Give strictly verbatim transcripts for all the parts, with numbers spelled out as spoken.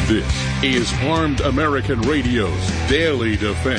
This is Armed American Radio's Daily Defense.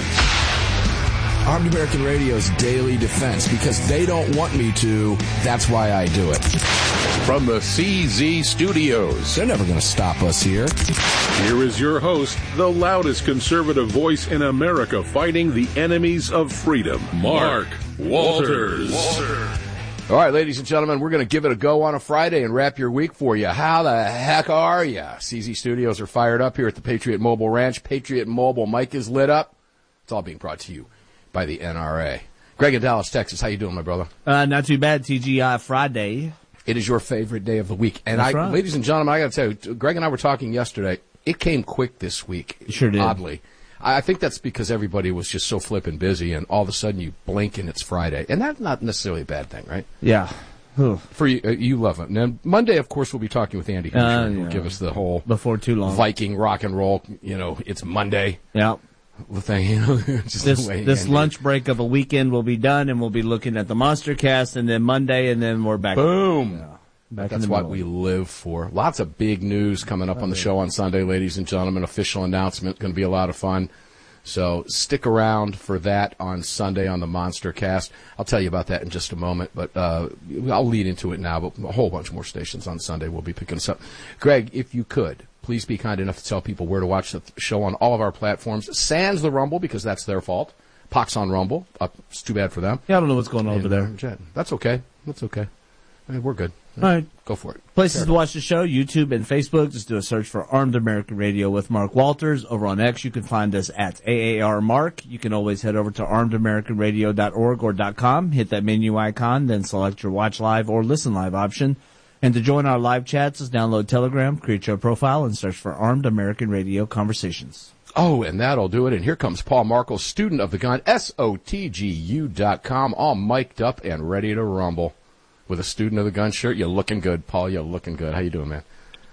Armed American Radio's Daily Defense, because they don't want me to, that's why I do it. From the C Z Studios. They're never going to stop us here. Here is your host, the loudest conservative voice in America fighting the enemies of freedom, Mark Walters. Walter. All right, ladies and gentlemen, we're going to give it a go on a Friday and wrap your week for you. How the heck are you? C Z Studios are fired up here at the Patriot Mobile Ranch. Patriot Mobile mic is lit up. It's all being brought to you by the N R A. Greg in Dallas, Texas. How you doing, my brother? Uh, not too bad, T G I Friday. It is your favorite day of the week. And That's I, right. ladies and gentlemen, I got to tell you, Greg and I were talking yesterday. It came quick this week. It sure did. Oddly. I think that's because everybody was just so flippin' busy, and all of a sudden you blink and it's Friday. And that's not necessarily a bad thing, right? Yeah. Ugh. For you, uh, you love it. And then Monday, of course, we'll be talking with Andy Hersher, Uh, who will yeah. give us the whole Before too long. Viking rock and roll, you know, it's Monday Yeah. thing, you know. Just This the way this Andy- lunch break of a weekend will be done, and we'll be looking at the Monster Cast, and then Monday, and then we're back. Boom. Yeah. Back That's in the what middle. we live for. Lots of big news coming up on the show on Sunday, ladies and gentlemen. Official announcement, going to be a lot of fun. So stick around for that on Sunday on the Monster Cast. I'll tell you about that in just a moment, but uh, I'll lead into it now. But a whole bunch more stations on Sunday will be picking us up. Greg, if you could, please be kind enough to tell people where to watch the show on all of our platforms. Sans the Rumble, because that's their fault. Pox on Rumble. Uh, it's too bad for them. Yeah, I don't know what's going on over there. And, uh, That's okay. That's okay. I mean, we're good. All right. Go for it. Places Fair to watch the show, YouTube and Facebook. Just do a search for Armed American Radio with Mark Walters. Over on X, you can find us at A A R Mark. You can always head over to armed american radio dot org or .com, hit that menu icon, then select your watch live or listen live option. And to join our live chats, just download Telegram, create your profile, and search for Armed American Radio Conversations. Oh, and that'll do it. And here comes Paul Markle, student of the gun, S O T G U dot com, all mic'd up and ready to rumble. With a student of the gun shirt, you're looking good, Paul. You're looking good. How you doing, man?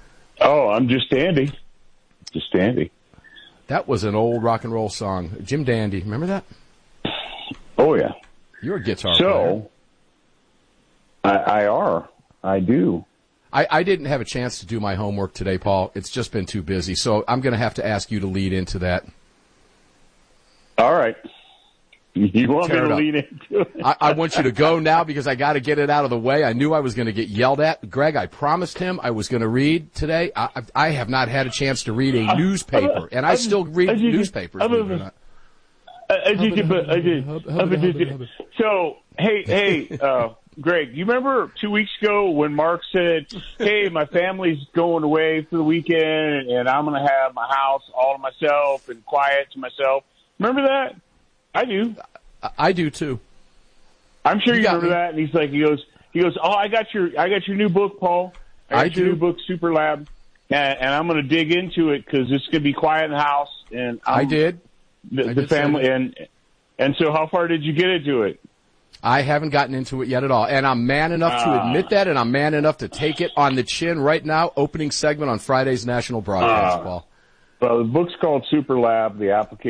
Oh, I'm just dandy. Just dandy. That was an old rock and roll song. Jim Dandy. Remember that? Oh, yeah. You're a guitar player. So, I, I are. I do. I, I didn't have a chance to do my homework today, Paul. It's just been too busy. So I'm going to have to ask you to lead into that. All right. You want Tear me it to up. lead into it? I, I want you to go now because I got to get it out of the way. I knew I was going to get yelled at. Greg, I promised him I was going to read today. I, I I have not had a chance to read a newspaper, and I still read newspapers. believe it or not. I did, but I did. So, hey, hey, uh, Greg, you remember two weeks ago when Mark said, hey, my family's going away for the weekend, and I'm going to have my house all to myself and quiet to myself? Remember that? I do. I do too. I'm sure You you, got remember me. that. And he's like, he goes, he goes, oh, I got your, I got your new book, Paul. I got I your do. new book, Super Lab, and, and I'm going to dig into it because it's going to be quiet in the house. And I'm, I did. the, I the did say family, that. and and so how far did you get into it? I haven't gotten into it yet at all, and I'm man enough to Ah. admit that, and I'm man enough to take it on the chin right now. Opening segment on Friday's national broadcast, Ah. Paul. Well, the book's called Super Lab, the application.